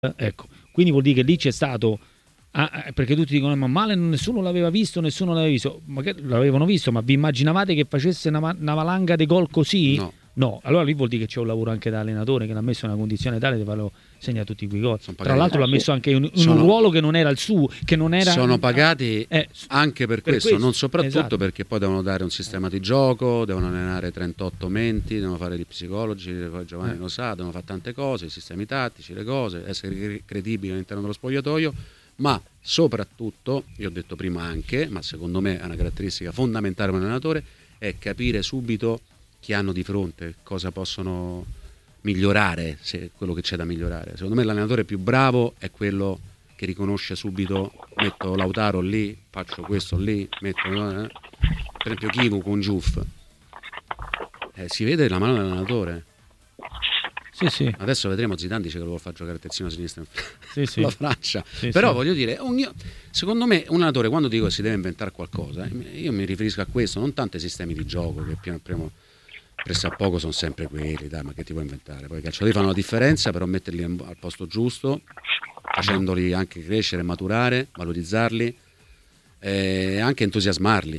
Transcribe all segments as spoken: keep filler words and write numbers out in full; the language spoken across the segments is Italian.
Ecco, quindi vuol dire che lì c'è stato, ah, perché tutti dicono ma Male nessuno l'aveva visto, nessuno l'aveva visto, magari l'avevano visto, ma vi immaginavate che facesse una, una valanga di gol così? No. No, allora lì vuol dire che c'è un lavoro anche da allenatore che l'ha messo in una condizione tale di farlo segnare tutti quei gol. Tra l'altro l'ha messo anche in, in sono, un ruolo che non era il suo, che non era. Sono pagati eh, anche per, per questo, questo, non soprattutto esatto. Perché poi devono dare un sistema di gioco, devono allenare trentotto menti, devono fare gli psicologi, Giovanni eh. lo sa, devono fare tante cose, i sistemi tattici, le cose, essere credibili all'interno dello spogliatoio, ma soprattutto, io ho detto prima anche, ma secondo me è una caratteristica fondamentale per un allenatore, è capire subito chi hanno di fronte, cosa possono migliorare, se quello che c'è da migliorare. Secondo me l'allenatore più bravo è quello che riconosce subito, metto Lautaro lì, faccio questo lì, metto eh. per esempio Chivu con Giuff, eh, si vede la mano dell'allenatore. Sì, sì. Adesso vedremo, Zidane dice che lo vuole fare giocare terzino sinistra sì, sì. la Francia, sì, però sì. voglio dire, ogni, secondo me un allenatore quando dico che si deve inventare qualcosa, io mi riferisco a questo, non tanto ai sistemi di gioco che piano piano presso a poco sono sempre quelli, dai, ma che ti puoi inventare? Poi i calciatori fanno la differenza, però metterli al posto giusto, facendoli anche crescere, maturare, valorizzarli e anche entusiasmarli,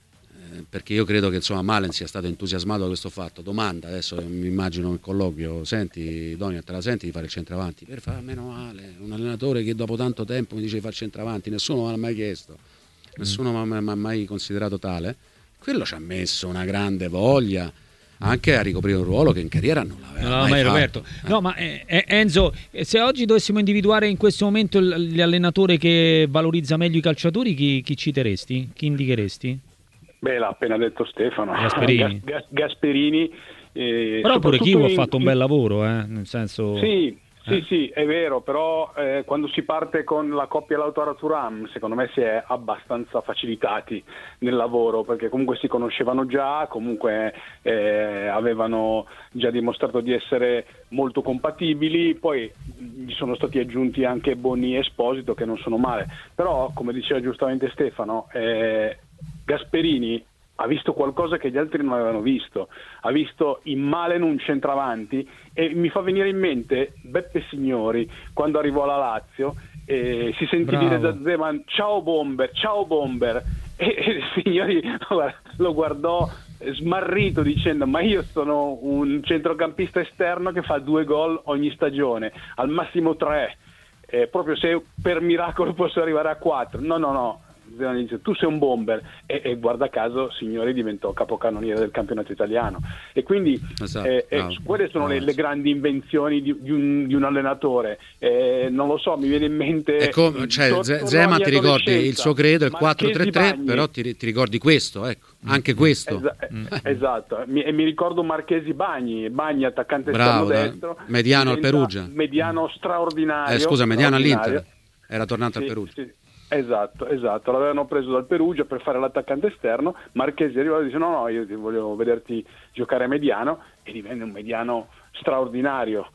eh, perché io credo che insomma Malen sia stato entusiasmato da questo fatto. Domanda, adesso mi immagino il colloquio, senti Donia, te la senti di fare il centravanti? Per fare meno male, un allenatore che dopo tanto tempo mi dice di fare il centravanti, nessuno me l'ha mai chiesto, nessuno mi ha mai considerato tale, quello ci ha messo una grande voglia anche a ricoprire un ruolo che in carriera non l'aveva non mai, mai Roberto. Eh. No, ma eh, Enzo, se oggi dovessimo individuare in questo momento l'allenatore che valorizza meglio i calciatori, chi, chi citeresti? Chi indicheresti? Beh, l'ha appena detto Stefano. Gasperini. Gas, Gasperini eh, però pure Chivu ha fatto in, un bel lavoro, eh, nel senso. Sì. Sì, Eh. sì, è vero, però eh, quando si parte con la coppia Lautaro Thuram, secondo me si è abbastanza facilitati nel lavoro, perché comunque si conoscevano già, comunque eh, avevano già dimostrato di essere molto compatibili, poi gli sono stati aggiunti anche Boni e Esposito che non sono male, però come diceva giustamente Stefano, eh, Gasperini ha visto qualcosa che gli altri non avevano visto, ha visto in Malen un centravanti e mi fa venire in mente Beppe Signori quando arrivò alla Lazio e si sentì Bravo. dire da Zeman ciao Bomber, ciao Bomber e, e Signori lo guardò smarrito dicendo ma io sono un centrocampista esterno che fa due gol ogni stagione, al massimo tre, eh, proprio se per miracolo posso arrivare a quattro, no no no. Dice, tu sei un bomber e, e guarda caso Signori diventò capocannoniere del campionato italiano e quindi esatto, eh, no, eh, quelle sono no, le, le grandi invenzioni di, di, un, di un allenatore, eh, non lo so, mi viene in mente come, cioè, Zeman ti ricordi il suo credo, il quattro tre tre, però ti, ti ricordi questo, ecco, anche questo. Esa- mm. Esatto, mi, e mi ricordo Marchesi Bagni, Bagni attaccante Bravo, esterno destro, mediano al Perugia, mediano straordinario, eh, scusa, mediano straordinario. all'Inter, era tornato sì, al Perugia. Sì. Esatto, esatto, l'avevano preso dal Perugia per fare l'attaccante esterno, Marchesi arrivò e dice no no, io ti voglio vederti giocare mediano e divenne un mediano straordinario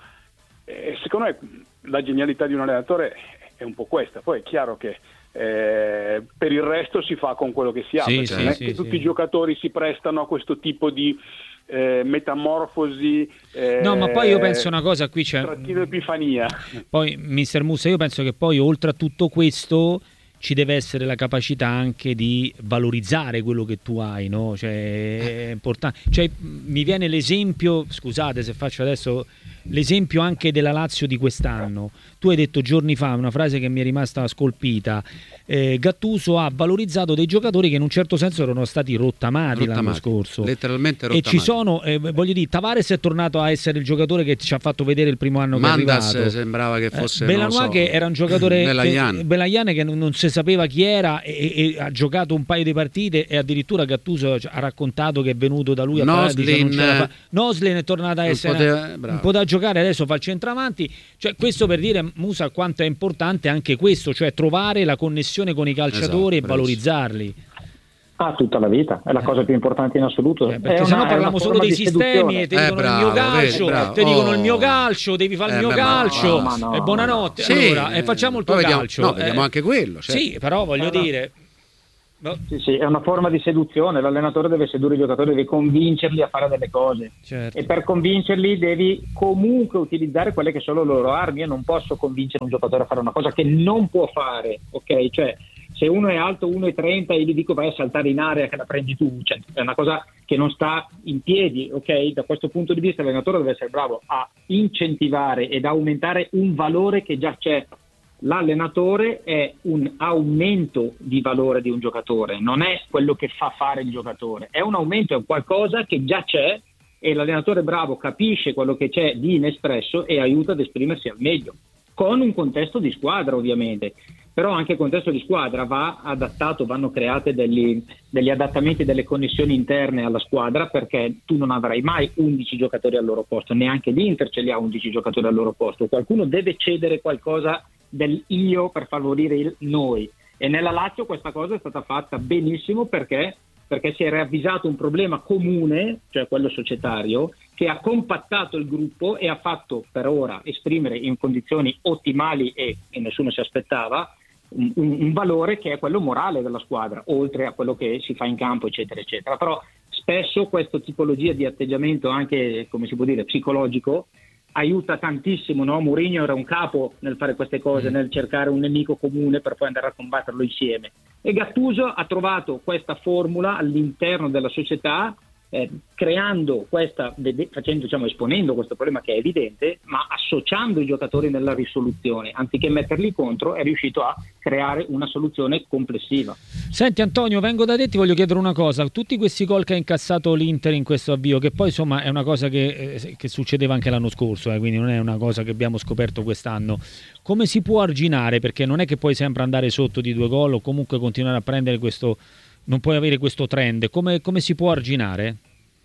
e secondo me la genialità di un allenatore è un po' questa, poi è chiaro che eh, per il resto si fa con quello che si ha, sì, perché sì, non è sì, che sì. tutti i giocatori si prestano a questo tipo di eh, metamorfosi, eh, no ma poi io penso una cosa, qui c'è trattino epifania, poi mister Musa, io penso che poi oltre a tutto questo ci deve essere la capacità anche di valorizzare quello che tu hai, no? Cioè, è importante. Cioè, mi viene l'esempio, scusate se faccio adesso l'esempio anche della Lazio di quest'anno. Tu hai detto giorni fa una frase che mi è rimasta scolpita. Eh, Gattuso ha valorizzato dei giocatori che in un certo senso erano stati rottamati, rottamati l'anno scorso. Letteralmente rottamati. E ci sono, eh, voglio dire, Tavares è tornato a essere il giocatore che ci ha fatto vedere il primo anno Mandas che è arrivato. sembrava che fosse eh, Belanois so, che era un giocatore Belayan. Belayan che non, non si sapeva chi era e, e ha giocato un paio di partite e addirittura Gattuso ha raccontato che è venuto da lui a Noslin, parlare, Noslin è tornato a essere poteva, un po' da giocare, adesso fa il centravanti, cioè questo per dire Musa quanto è importante anche questo, cioè trovare la connessione con i calciatori, esatto, e valorizzarli. Ah, tutta la vita, è la cosa più importante in assoluto. Eh, perché sennò parliamo solo dei sistemi e ti eh, dicono bravo, il mio calcio, vedi, ti dicono oh. il mio calcio, devi fare eh, il mio beh, calcio, ma no, e buonanotte. Sì, allora, e facciamo il tuo vediamo, calcio. No, vediamo eh, anche quello. Certo. Sì, però voglio eh, no. dire... No. Sì, sì, è una forma di seduzione. L'allenatore deve sedurre i giocatori, deve convincerli a fare delle cose. Certo. E per convincerli devi comunque utilizzare quelle che sono le loro armi. Io non posso convincere un giocatore a fare una cosa che non può fare, ok? Cioè, se uno è alto uno e trenta e gli dico vai a saltare in area che la prendi tu, cioè, è una cosa che non sta in piedi, ok? Da questo punto di vista l'allenatore deve essere bravo a incentivare ed aumentare un valore che già c'è. L'allenatore è un aumento di valore di un giocatore, non è quello che fa fare il giocatore, è un aumento, è qualcosa che già c'è e l'allenatore bravo capisce quello che c'è di inespresso e aiuta ad esprimersi al meglio, con un contesto di squadra ovviamente, però anche il contesto di squadra va adattato, vanno create degli, degli adattamenti, delle connessioni interne alla squadra, perché tu non avrai mai undici giocatori al loro posto, neanche l'Inter ce li ha undici giocatori al loro posto, qualcuno deve cedere qualcosa del io per favorire il noi, e nella Lazio questa cosa è stata fatta benissimo perché perché si è ravvisato un problema comune, cioè quello societario, che ha compattato il gruppo e ha fatto per ora esprimere in condizioni ottimali e, e nessuno si aspettava un, un, un valore che è quello morale della squadra, oltre a quello che si fa in campo eccetera eccetera. Però spesso questa tipologia di atteggiamento anche, come si può dire, psicologico aiuta tantissimo, no? Mourinho era un capo nel fare queste cose, nel cercare un nemico comune per poi andare a combatterlo insieme, e Gattuso ha trovato questa formula all'interno della società, eh, creando questa, facendo, diciamo, esponendo questo problema che è evidente, ma associando i giocatori nella risoluzione, anziché metterli contro è riuscito a creare una soluzione complessiva. Senti Antonio, vengo da te, ti voglio chiedere una cosa: tutti questi gol che ha incassato l'Inter in questo avvio, che poi insomma è una cosa che, eh, che succedeva anche l'anno scorso, eh, quindi non è una cosa che abbiamo scoperto quest'anno, come si può arginare? Perché non è che puoi sempre andare sotto di due gol o comunque continuare a prendere questo, non puoi avere questo trend, come, come si può arginare?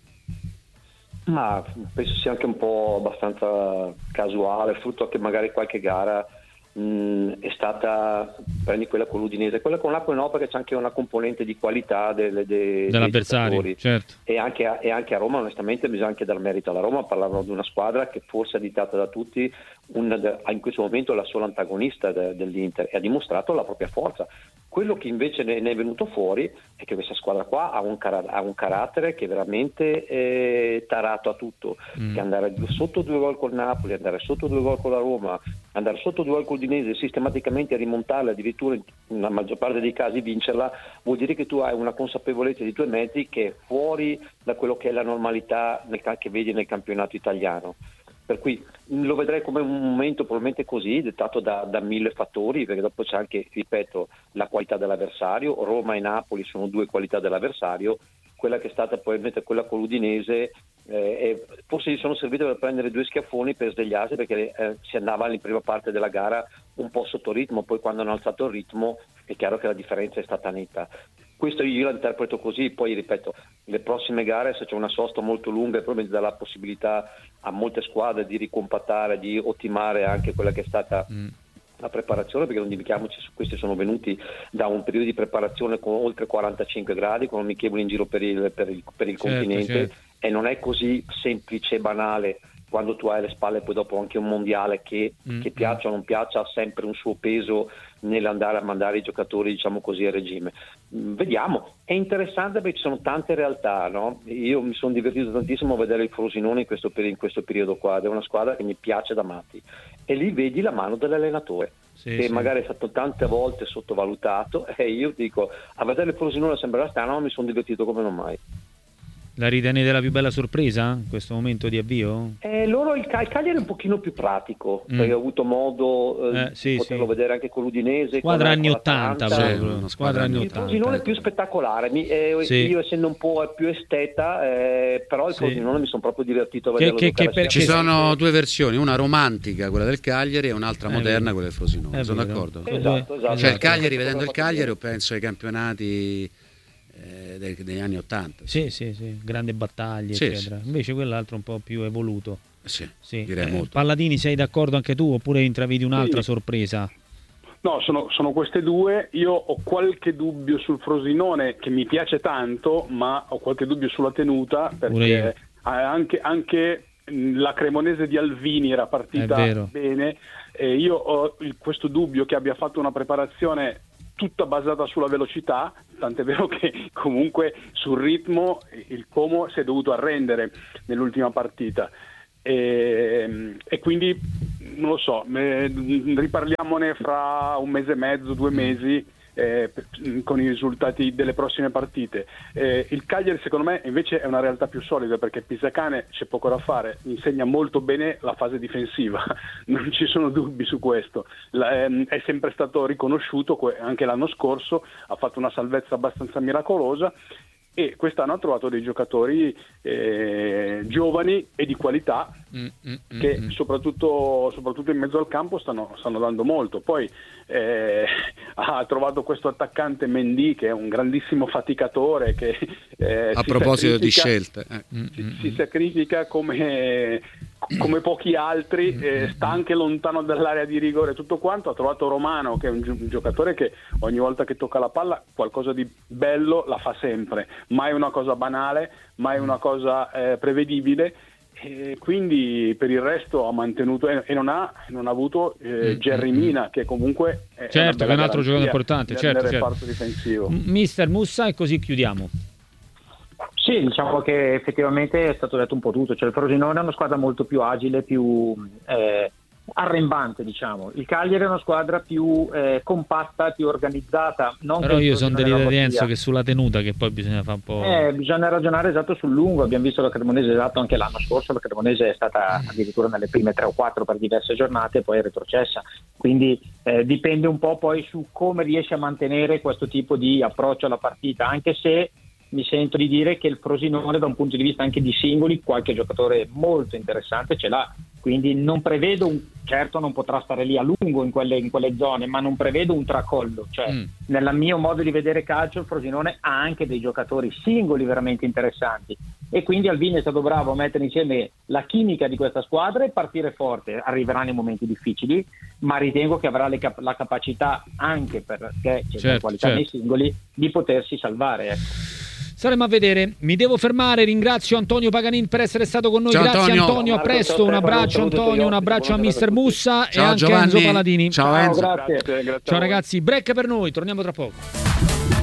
Ma penso sia anche un po' abbastanza casuale, frutto anche magari qualche gara mh, è stata, prendi quella con l'Udinese, quella con l'Apoli no, perché c'è anche una componente di qualità delle, de, dell'avversario, certo. E anche, a, e anche a Roma onestamente bisogna anche dar merito alla Roma, parlavano di una squadra che forse è additata da tutti un, in questo momento la sola antagonista de, dell'Inter, e ha dimostrato la propria forza. Quello che invece ne, ne è venuto fuori è che questa squadra qua ha un, car- ha un carattere che è veramente è tarato a tutto, mm. che andare sotto due gol col Napoli, andare sotto due gol con la Roma, andare sotto due gol col Udinese, sistematicamente rimontarla, addirittura in una maggior parte dei casi vincerla, vuol dire che tu hai una consapevolezza dei tuoi mezzi che è fuori da quello che è la normalità nel, che vedi nel campionato italiano. Per cui lo vedrei come un momento probabilmente così, dettato da, da mille fattori, perché dopo c'è anche, ripeto, la qualità dell'avversario. Roma e Napoli sono due qualità dell'avversario, quella che è stata probabilmente quella con l'Udinese, eh, forse gli sono servite per prendere due schiaffoni per svegliarsi, perché eh, si andava in prima parte della gara un po' sotto ritmo, poi quando hanno alzato il ritmo è chiaro che la differenza è stata netta. Questo io la interpreto così, poi ripeto, le prossime gare, se c'è una sosta molto lunga, probabilmente dà la possibilità a molte squadre di ricompattare, di ottimare anche quella che è stata mm. la preparazione, perché non dimentichiamoci, questi sono venuti da un periodo di preparazione con oltre quarantacinque gradi, con amichevoli in giro per il, per il, per il certo, continente, certo. E non è così semplice e banale quando tu hai alle spalle poi dopo anche un mondiale che, mm. che piaccia o non piaccia, ha sempre un suo peso nell'andare a mandare i giocatori, diciamo così, a regime. Vediamo, è interessante perché ci sono tante realtà, no? Io mi sono divertito tantissimo a vedere il Frosinone in questo, in questo periodo qua, ed è una squadra che mi piace da matti, e lì vedi la mano dell'allenatore, sì, che sì. magari è stato tante volte sottovalutato, e io dico, a vedere il Frosinone sembrerà strano, ma mi sono divertito come non mai. La ritenete la più bella sorpresa in questo momento di avvio? Eh, loro il, il Cagliari è un pochino più pratico, mm. perché ho avuto modo eh, eh, sì, di poterlo sì. vedere anche con l'Udinese. Squadra con anni ottanta, sì, una squadra anni ottanta. Il Frosinone è più spettacolare, mi, eh, sì. io essendo un po' più esteta, eh, però il sì. Frosinone mi sono proprio divertito a vederlo. Che, che, che Ci sono due versioni, una romantica, quella del Cagliari, e un'altra è moderna, vero. quella del Frosinone. È sono vero. d'accordo? Esatto, esatto. Cioè il Cagliari, vedendo il Cagliari, penso ai campionati degli anni ottanta, sì, sì, sì, grandi battaglie, sì, eccetera. Sì. Invece quell'altro un po' più evoluto. Sì, sì. direi eh, molto. Palladini, sei d'accordo anche tu oppure intravedi un'altra sì. sorpresa? No, sono, sono queste due. Io ho qualche dubbio sul Frosinone, che mi piace tanto, ma ho qualche dubbio sulla tenuta, perché anche, anche la Cremonese di Alvini era partita bene, e io ho questo dubbio che abbia fatto una preparazione tutta basata sulla velocità, tant'è vero che comunque sul ritmo il Como si è dovuto arrendere nell'ultima partita. E, e quindi non lo so, riparliamone fra un mese e mezzo, due mesi eh, con i risultati delle prossime partite. Eh, il Cagliari secondo me invece è una realtà più solida, perché Pisacane, c'è poco da fare, insegna molto bene la fase difensiva, non ci sono dubbi su questo. La, ehm, è sempre stato riconosciuto, anche l'anno scorso ha fatto una salvezza abbastanza miracolosa, e quest'anno ha trovato dei giocatori eh, giovani e di qualità mm, mm, che mm. Soprattutto, soprattutto in mezzo al campo stanno, stanno dando molto. Poi eh, ha trovato questo attaccante Mendy, che è un grandissimo faticatore, che eh, a proposito di scelte eh. si, si sacrifica come, come pochi altri, eh, sta anche lontano dall'area di rigore, tutto quanto. Ha trovato Romano, che è un, gi- un giocatore che ogni volta che tocca la palla qualcosa di bello la fa sempre, mai una cosa banale, mai una cosa eh, prevedibile, e quindi per il resto ha mantenuto e non ha, non ha avuto eh, Jerry Mina, che comunque è certo, che è un altro giocatore importante nel, certo, nel certo. reparto difensivo. Mister Mussa, e così chiudiamo. Sì, diciamo che effettivamente è stato detto un po' tutto, cioè il Frosinone è una squadra molto più agile, più eh, arrembante, diciamo. Il Cagliari è una squadra più eh, compatta, più organizzata. Non Però io sono dell'idea di Enzo via. che sulla tenuta che poi bisogna fare un po'... Eh, bisogna ragionare esatto sul lungo. Abbiamo visto la Cremonese esatto anche l'anno scorso, la Cremonese è stata addirittura nelle prime tre o quattro per diverse giornate e poi è retrocessa, quindi eh, dipende un po' poi su come riesce a mantenere questo tipo di approccio alla partita, anche se mi sento di dire che il Frosinone da un punto di vista anche di singoli qualche giocatore molto interessante ce l'ha, quindi non prevedo un, certo non potrà stare lì a lungo in quelle, in quelle zone, ma non prevedo un tracollo, cioè mm. nel mio modo di vedere calcio il Frosinone ha anche dei giocatori singoli veramente interessanti, e quindi Alvini è stato bravo a mettere insieme la chimica di questa squadra e partire forte. Arriveranno i momenti difficili, ma ritengo che avrà le cap- la capacità, anche perché c'è certo, la qualità certo. nei singoli, di potersi salvare, ecco. Saremo a vedere. Mi devo fermare, ringrazio Antonio Paganin per essere stato con noi. Ciao, grazie Antonio, Antonio, a presto, un abbraccio Antonio, un abbraccio a Mister Mussa e anche Giovanni. Enzo Paladini. Ciao Enzo. Grazie, grazie Ciao ragazzi, break per noi, torniamo tra poco.